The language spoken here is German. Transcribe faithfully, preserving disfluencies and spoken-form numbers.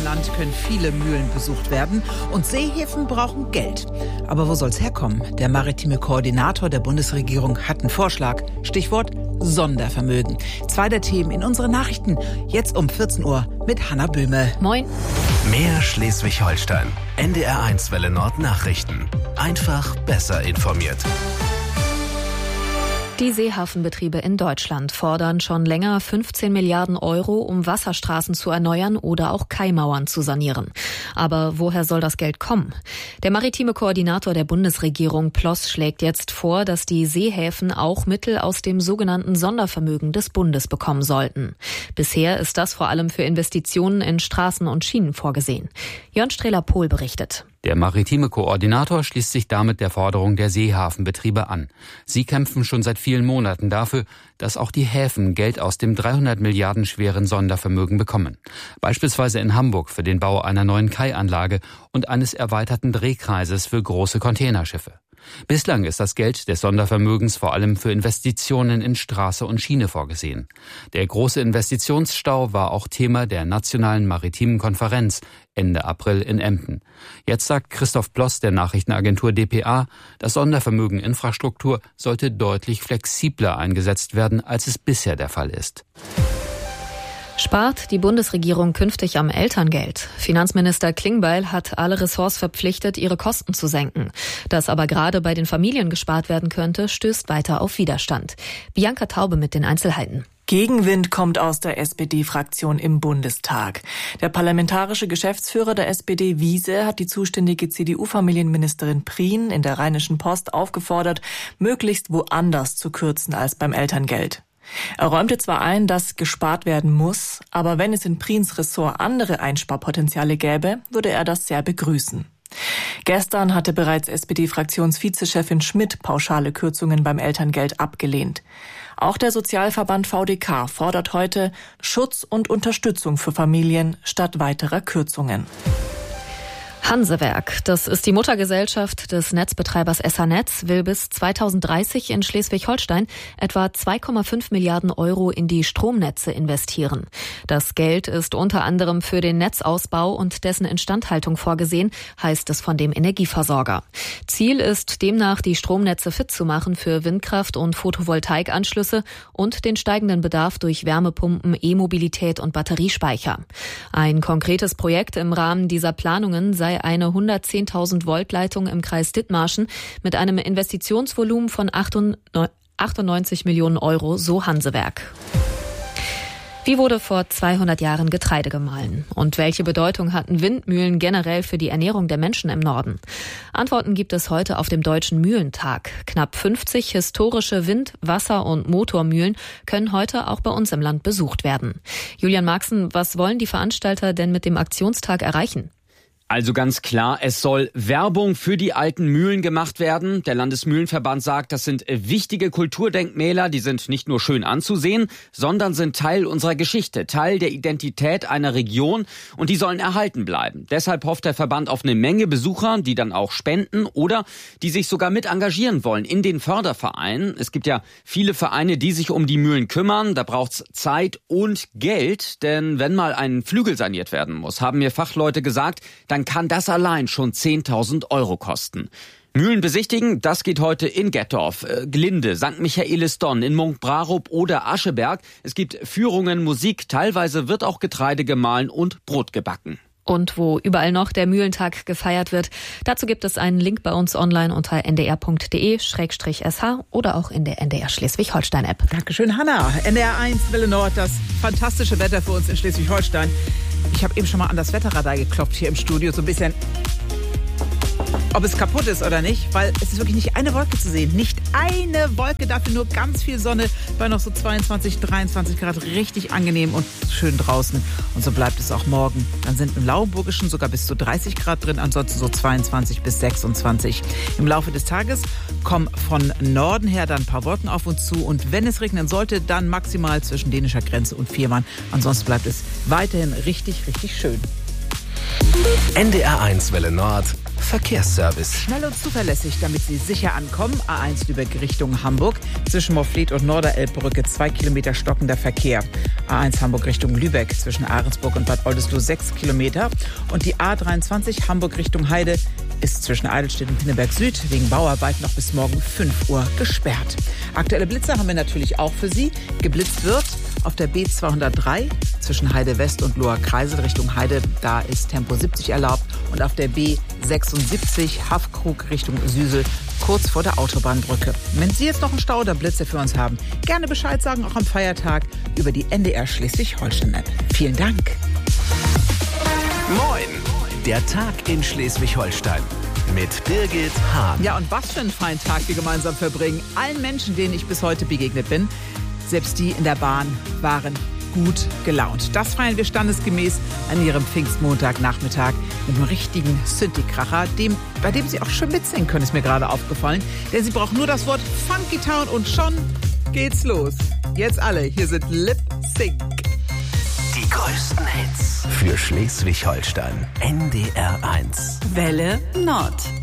Land können viele Mühlen besucht werden und Seehäfen brauchen Geld. Aber wo soll's herkommen? Der maritime Koordinator der Bundesregierung hat einen Vorschlag. Stichwort Sondervermögen. Zwei der Themen in unseren Nachrichten. Jetzt um vierzehn Uhr mit Hanna Böhme. Moin. Mehr Schleswig-Holstein. N D R eins Welle Nord Nachrichten. Einfach besser informiert. Die Seehafenbetriebe in Deutschland fordern schon länger fünfzehn Milliarden Euro, um Wasserstraßen zu erneuern oder auch Kaimauern zu sanieren. Aber woher soll das Geld kommen? Der maritime Koordinator der Bundesregierung Ploss schlägt jetzt vor, dass die Seehäfen auch Mittel aus dem sogenannten Sondervermögen des Bundes bekommen sollten. Bisher ist das vor allem für Investitionen in Straßen und Schienen vorgesehen. Jörn Strehler-Pohl berichtet. Der maritime Koordinator schließt sich damit der Forderung der Seehafenbetriebe an. Sie kämpfen schon seit vielen Monaten dafür, dass auch die Häfen Geld aus dem dreihundert Milliarden schweren Sondervermögen bekommen. Beispielsweise in Hamburg für den Bau einer neuen Kaianlage und eines erweiterten Drehkreises für große Containerschiffe. Bislang ist das Geld des Sondervermögens vor allem für Investitionen in Straße und Schiene vorgesehen. Der große Investitionsstau war auch Thema der Nationalen Maritimen Konferenz Ende April in Emden. Jetzt sagt Christoph Ploss der Nachrichtenagentur D P A, das Sondervermögen Infrastruktur sollte deutlich flexibler eingesetzt werden, als es bisher der Fall ist. Spart die Bundesregierung künftig am Elterngeld? Finanzminister Klingbeil hat alle Ressorts verpflichtet, ihre Kosten zu senken. Dass aber gerade bei den Familien gespart werden könnte, stößt weiter auf Widerstand. Bianca Taube mit den Einzelheiten. Gegenwind kommt aus der S P D-Fraktion im Bundestag. Der parlamentarische Geschäftsführer der S P D, Wiese, hat die zuständige C D U-Familienministerin Prien in der Rheinischen Post aufgefordert, möglichst woanders zu kürzen als beim Elterngeld. Er räumte zwar ein, dass gespart werden muss, aber wenn es in Priens Ressort andere Einsparpotenziale gäbe, würde er das sehr begrüßen. Gestern hatte bereits S P D-Fraktionsvizechefin Schmidt pauschale Kürzungen beim Elterngeld abgelehnt. Auch der Sozialverband V D K fordert heute Schutz und Unterstützung für Familien statt weiterer Kürzungen. Hansewerk, das ist die Muttergesellschaft des Netzbetreibers S H-Netz, will bis zweitausenddreißig in Schleswig-Holstein etwa zwei Komma fünf Milliarden Euro in die Stromnetze investieren. Das Geld ist unter anderem für den Netzausbau und dessen Instandhaltung vorgesehen, heißt es von dem Energieversorger. Ziel ist demnach, die Stromnetze fit zu machen für Windkraft- und Photovoltaikanschlüsse und den steigenden Bedarf durch Wärmepumpen, E-Mobilität und Batteriespeicher. Ein konkretes Projekt im Rahmen dieser Planungen sei eine hundertzehntausend Volt Leitung im Kreis Dithmarschen mit einem Investitionsvolumen von achtundneunzig Millionen Euro, so Hansewerk. Wie wurde vor zweihundert Jahren Getreide gemahlen? Und welche Bedeutung hatten Windmühlen generell für die Ernährung der Menschen im Norden? Antworten gibt es heute auf dem Deutschen Mühlentag. Knapp fünfzig historische Wind-, Wasser- und Motormühlen können heute auch bei uns im Land besucht werden. Julian Marxen, was wollen die Veranstalter denn mit dem Aktionstag erreichen? Also ganz klar, es soll Werbung für die alten Mühlen gemacht werden. Der Landesmühlenverband sagt, das sind wichtige Kulturdenkmäler, die sind nicht nur schön anzusehen, sondern sind Teil unserer Geschichte, Teil der Identität einer Region und die sollen erhalten bleiben. Deshalb hofft der Verband auf eine Menge Besucher, die dann auch spenden oder die sich sogar mit engagieren wollen in den Fördervereinen. Es gibt ja viele Vereine, die sich um die Mühlen kümmern. Da braucht's Zeit und Geld, denn wenn mal ein Flügel saniert werden muss, haben mir Fachleute gesagt, dann dann kann das allein schon zehntausend Euro kosten. Mühlen besichtigen, das geht heute in Gettorf, äh, Glinde, Sankt Michaelis-Donn, in Munkbrarup oder Ascheberg. Es gibt Führungen, Musik, teilweise wird auch Getreide gemahlen und Brot gebacken. Und wo überall noch der Mühlentag gefeiert wird, dazu gibt es einen Link bei uns online unter n d r punkt d e slash s h oder auch in der N D R Schleswig-Holstein-App. Dankeschön, Hanna. N D R eins Welle Nord, das fantastische Wetter für uns in Schleswig-Holstein. Ich habe eben schon mal an das Wetterradar geklopft hier im Studio, so ein bisschen, ob es kaputt ist oder nicht, weil es ist wirklich nicht eine Wolke zu sehen. Nicht eine Wolke, dafür nur ganz viel Sonne bei noch so zweiundzwanzig, dreiundzwanzig Grad. Richtig angenehm und schön draußen. Und so bleibt es auch morgen. Dann sind im Lauenburgischen sogar bis zu dreißig Grad drin, ansonsten so zweiundzwanzig bis sechsundzwanzig. Im Laufe des Tages kommen von Norden her dann ein paar Wolken auf uns zu. Und wenn es regnen sollte, dann maximal zwischen dänischer Grenze und Fehmarn. Ansonsten bleibt es weiterhin richtig, richtig schön. N D R eins Welle Nord. Verkehrsservice. Schnell und zuverlässig, damit Sie sicher ankommen. A eins Lübeck Richtung Hamburg. Zwischen Moorfleet und Norderelbbrücke zwei Kilometer stockender Verkehr. A eins Hamburg Richtung Lübeck zwischen Ahrensburg und Bad Oldesloe sechs Kilometer. Und die A dreiundzwanzig Hamburg Richtung Heide ist zwischen Eidelstedt und Pinneberg Süd wegen Bauarbeiten noch bis morgen fünf Uhr gesperrt. Aktuelle Blitzer haben wir natürlich auch für Sie. Geblitzt wird auf der B zweihundertdrei zwischen Heide West und Loher Kreisel Richtung Heide. Da ist Tempo siebzig erlaubt. Und auf der B sechsundsiebzig Haffkrug Richtung Süsel kurz vor der Autobahnbrücke. Wenn Sie jetzt noch einen Stau oder Blitze für uns haben, gerne Bescheid sagen, auch am Feiertag über die N D R Schleswig-Holstein-App. Vielen Dank. Moin, der Tag in Schleswig-Holstein mit Birgit Hahn. Ja, und was für einen freien Tag wir gemeinsam verbringen. Allen Menschen, denen ich bis heute begegnet bin, selbst die in der Bahn, waren gut gelaunt. Das feiern wir standesgemäß an ihrem Pfingstmontagnachmittag mit einem richtigen Synthi-Kracher, dem, bei dem Sie auch schon mitsingen können, ist mir gerade aufgefallen. Denn Sie brauchen nur das Wort Funky Town und schon geht's los. Jetzt alle, hier sind Lip Sync. Die größten Hits für Schleswig-Holstein. N D R eins. Welle Nord.